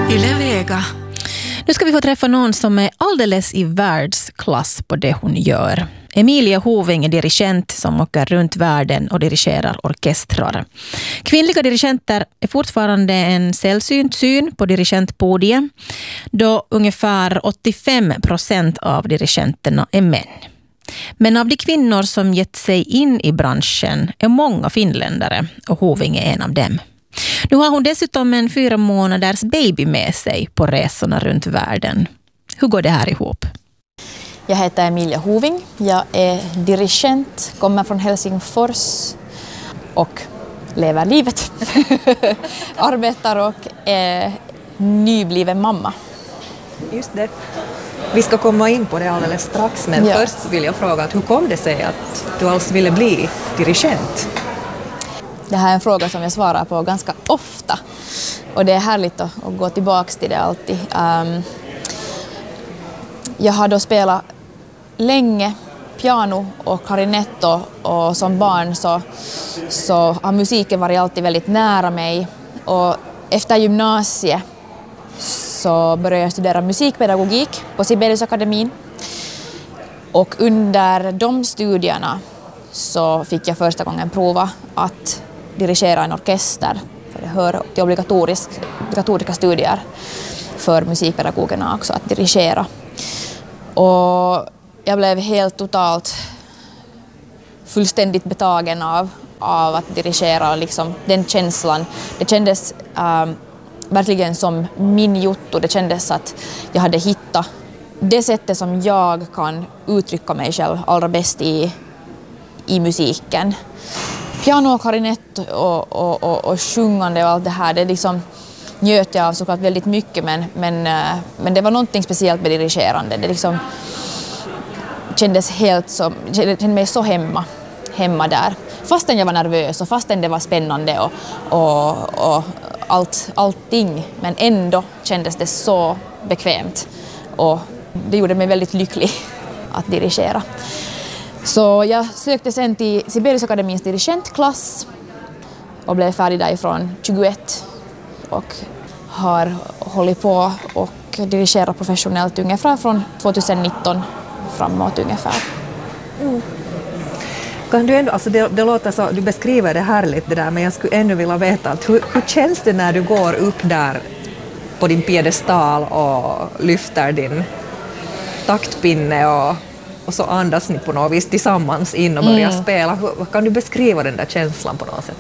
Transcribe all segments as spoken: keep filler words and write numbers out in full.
Yle Vega. Nu ska vi få träffa någon som är alldeles i världsklass på det hon gör. Emilia Hoving är dirigent som åker runt världen och dirigerar orkestrar. Kvinnliga dirigenter är fortfarande en sällsynt syn på dirigentpodiet, då ungefär åttiofem procent av dirigenterna är män. Men av de kvinnor som gett sig in i branschen är många finländare, och Hoving är en av dem. Nu har hon dessutom en fyra månaders baby med sig på resorna runt världen. Hur går det här ihop? Jag heter Emilia Hoving. Jag är dirigent, kommer från Helsingfors och lever livet. Arbetar och är nybliven mamma. Just det. Vi ska komma in på det alldeles strax, men ja. Först vill jag fråga att hur kom det sig att du alls ville bli dirigent? Det här är en fråga som jag svarar på ganska ofta, och det är härligt att, att gå tillbaka till det alltid. Um, jag har då spelat länge piano och klarinett, och, och som barn så, så har musiken varit alltid väldigt nära mig. Och efter gymnasiet så började jag studera musikpedagogik på Sibeliusakademin, och under de studierna så fick jag första gången prova att dirigera en orkester, för det hör till obligatorisk, obligatoriska studier för musikpedagogerna också att dirigera. Och jag blev helt totalt fullständigt betagen av, av att dirigera, liksom den känslan. Det kändes um, verkligen som min jotto. Det kändes att jag hade hittat det sättet som jag kan uttrycka mig själv allra bäst i, i musiken. Piano och klarinett och, och, och, och sjungande och allt det här, det liksom njöt jag av såklart väldigt mycket, men, men, men det var någonting speciellt med dirigerande. Det liksom kändes helt så, kände mig så hemma, hemma där. Fastän jag var nervös och fastän det var spännande och, och, och allt, allting, men ändå kändes det så bekvämt, och det gjorde mig väldigt lycklig att dirigera. Så jag sökte sen till Sibeliusakademins dirigentklass och blev färdig därifrån tjugoett, och har hållit på och dirigerat professionellt ungefär från tjugonitton framåt ungefär. Mm. Kan du ändå, alltså det, det låter så, du beskriver det härligt det där, men jag skulle ännu vilja veta att hur, hur känns det när du går upp där på din piedestal och lyfter din taktpinne och, och så andas ni på något vis tillsammans in och börjar mm. spela. Hur, kan du beskriva den där känslan på något sätt?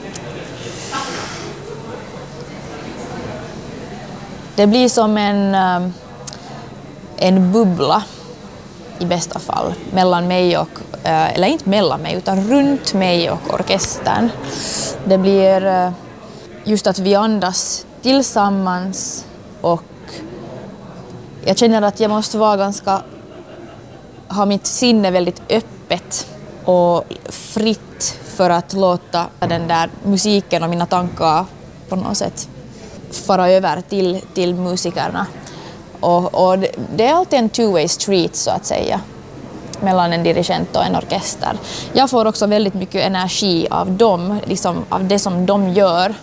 Det blir som en, en bubbla i bästa fall mellan mig och, eller inte mellan mig utan runt mig och orkestern. Det blir just att vi andas tillsammans, och jag känner att jag måste vara ganska, ha mitt sinne väldigt öppet och fritt för att låta den där musiken och mina tankar på något sätt fara över till, till musikerna. Och, och det, det är alltid en two-way street så att säga, mellan en dirigent och en orkester. Jag får också väldigt mycket energi av dem, liksom av det som de gör,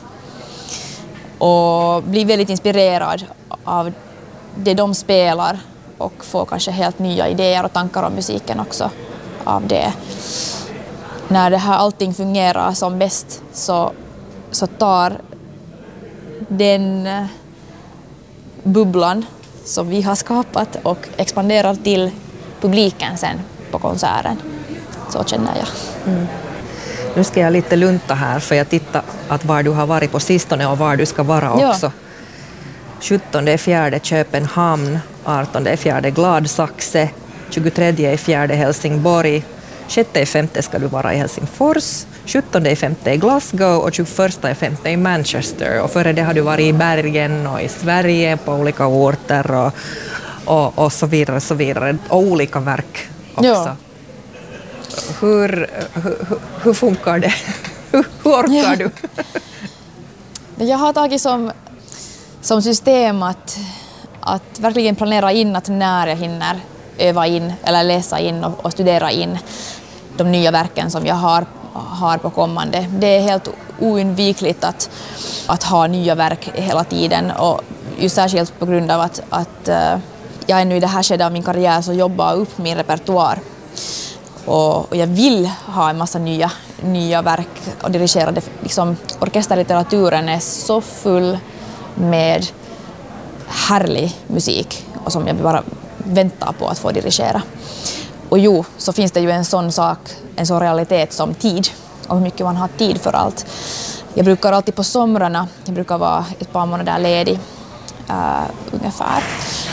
och blir väldigt inspirerad av det de spelar, och får kanske helt nya idéer och tankar om musiken också av det. När det här allting fungerar som bäst så, så tar den bubblan som vi har skapat och expanderar till publiken sen på konserten. Så känner jag. Mm. Nu ska jag lite lunta här, för jag tittar att var du har varit på sistone och var du ska vara också. Ja. sjuttonde fjärde Köpenhamn, artonde fjärde Gladsaxe, tjugotredje fjärde Helsingborg, sjätte femte ska du vara i Helsingfors, sjuttonde femte i Glasgow och tjugoförsta femte i Manchester. Och före det har du varit i Bergen och i Sverige på olika orter och, och, och så vidare, så vidare. Och olika verk också. Ja. Hur, hur, hur funkar det? Hur, hur orkar ja. du? Jag har tagit som, som system att, att verkligen planera in att när jag hinner öva in eller läsa in och, och studera in de nya verken som jag har, har på kommande. Det är helt oundvikligt att, att ha nya verk hela tiden, och ju särskilt på grund av att, att uh, jag ännu i det här skedet av min karriär så jobbar upp min repertoar. Och, och jag vill ha en massa nya, nya verk och dirigera det. Liksom, orkesterlitteraturen är så full med härlig musik och som jag bara väntar på att få dirigera. Och jo, så finns det ju en sån sak, en sån realitet som tid och hur mycket man har tid för allt. Jag brukar alltid på somrarna, jag brukar vara ett par månader ledig uh, ungefär.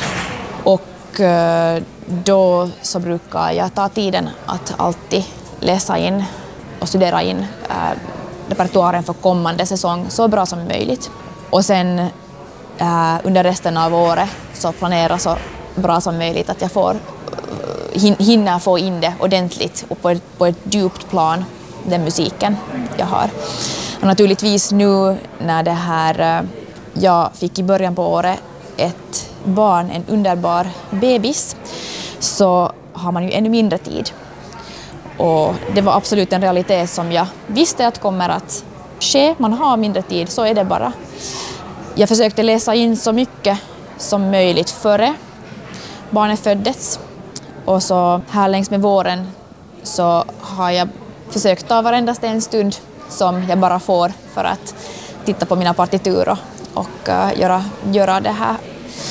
Och uh, då så brukar jag ta tiden att alltid läsa in och studera in uh, repertoaren för kommande säsong så bra som möjligt. Och sen uh, under resten av året så planera så bra som möjligt att jag får hinna få in det ordentligt och på ett, på ett djupt plan, den musiken jag har. Och naturligtvis nu när det här, jag fick i början på året ett barn, en underbar bebis, så har man ju ännu mindre tid. Och det var absolut en realitet som jag visste att kommer att ske. Man har mindre tid, så är det bara. Jag försökte läsa in så mycket som möjligt före barnet föddes. Och så här längs med våren så har jag försökt ta varenda en stund som jag bara får för att titta på mina partitur och, och uh, göra, göra det här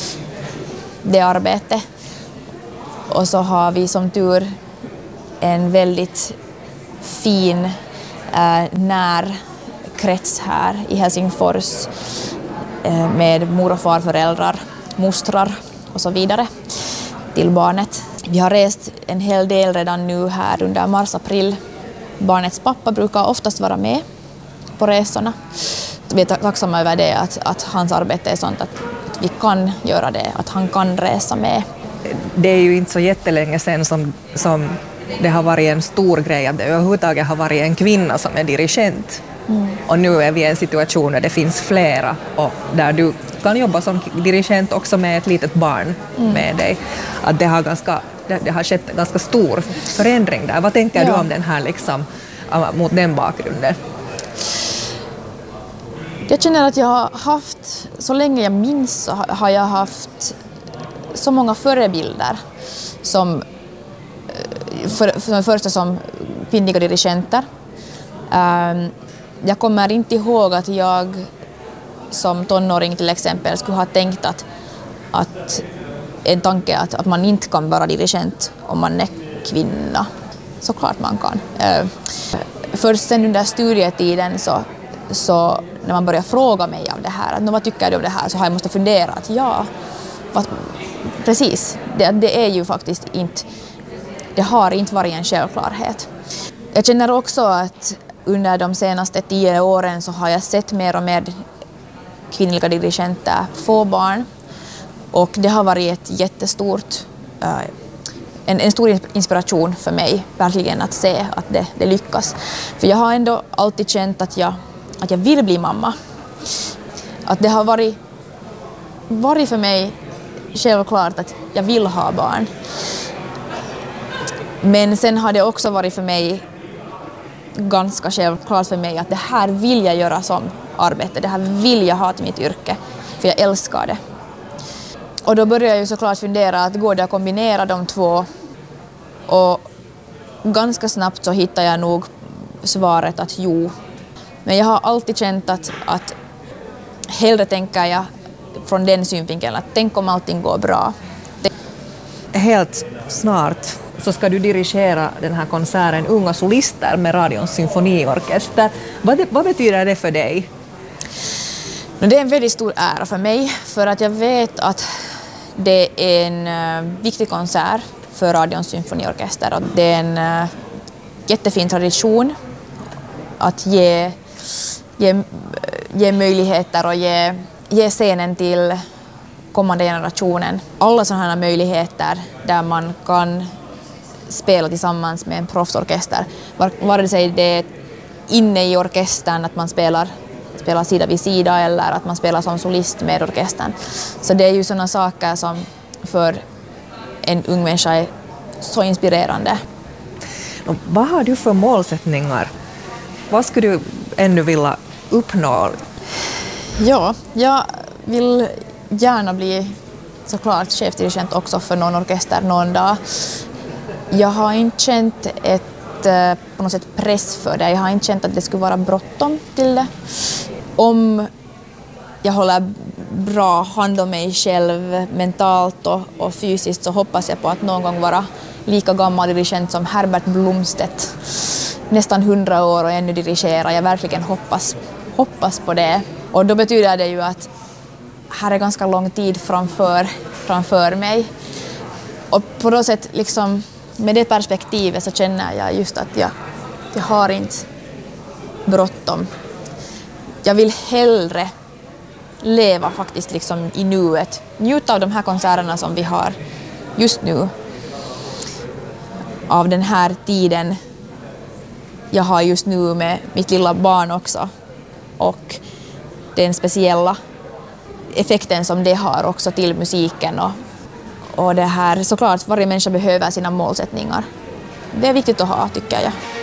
det arbetet. Och så har vi som tur en väldigt fin uh, närkrets här i Helsingfors uh, med mor- och farföräldrar, mostrar och så vidare till barnet. Vi har rest en hel del redan nu här under mars-april. Barnets pappa brukar oftast vara med på resorna. Vi är tacksamma över det, att, att hans arbete är sånt att, att vi kan göra det, att han kan resa med. Det är ju inte så jättelänge sedan som, som det har varit en stor grej att det överhuvudtaget har varit en kvinna som är dirigent. Mm. Och nu är vi i en situation där det finns flera och där du kan jobba som dirigent också med ett litet barn mm. med dig. Att det har, ganska, det, det har skett en ganska stor förändring där. Vad tänker ja. du om den här liksom, mot den bakgrunden? Jag känner att jag har haft, så länge jag minns så har jag haft så många förebilder som för, för det första som kvinnliga dirigenter. Um, jag kommer inte ihåg att jag som tonåring till exempel skulle ha tänkt att, att en tanke att, att man inte kan vara dirigent om man är kvinna. Såklart man kan. Uh, först sen under studietiden så, så när man börjar fråga mig om det här, att vad tycker du om det här, så har jag måste fundera att ja, vad, precis, det, det är ju faktiskt inte, det har inte varit en självklarhet. Jag känner också att under de senaste tio åren så har jag sett mer och mer kvinnliga dirigenter få barn, och det har varit ett jättestort, uh, en, en stor inspiration för mig verkligen att se att det, det lyckas. För jag har ändå alltid känt att jag, att jag vill bli mamma. Att det har varit, varit för mig självklart att jag vill ha barn. Men sen har det också varit för mig ganska självklart för mig att det här vill jag göra som arbete, det här vill jag ha till mitt yrke, för jag älskar det. Och då började jag ju såklart fundera att går det att kombinera de två, och ganska snabbt så hittade jag nog svaret att jo. Men jag har alltid känt att, att hellre tänker jag från den synvinkeln att tänk om allting går bra. Helt snart så ska du dirigera den här konserten Unga solister med Radions symfoniorkester. Vad, det, vad betyder det för dig? Det är en väldigt stor ära för mig, för att jag vet att det är en uh, viktig konsert för Radions symfoniorkester. Och det är en uh, jättefin tradition att ge, ge, ge möjligheter och ge, ge scenen till kommande generationen. Alla sådana här möjligheter där man kan spela tillsammans med en proffsorkester. Vare sig det är inne i orkestern att man spelar, spelar sida vid sida eller att man spelar som solist med orkestern. Så det är ju sådana saker som för en ung människa är så inspirerande. Och vad har du för målsättningar? Vad skulle du ännu vilja uppnå? Ja, jag vill gärna bli såklart chefdirigent också för någon orkester någon dag. Jag har inte känt ett, på något sätt press för det. Jag har inte känt att det skulle vara bråttom till det. Om jag håller bra hand om mig själv mentalt och, och fysiskt så hoppas jag på att någon gång vara lika gammal dirigent som Herbert Blomstedt. Nästan hundra år och ännu dirigera. Jag verkligen hoppas, hoppas på det. Och då betyder det ju att här är ganska lång tid framför, framför mig. Och på något sätt liksom, med det perspektivet så känner jag just att jag, jag har inte bråttom. Jag vill hellre leva faktiskt liksom i nuet. Njuta av de här konserterna som vi har just nu. Av den här tiden jag har just nu med mitt lilla barn också. Och den speciella effekten som det har också till musiken. Och, och det här, såklart, varje människa behöver sina målsättningar. Det är viktigt att ha, tycker jag.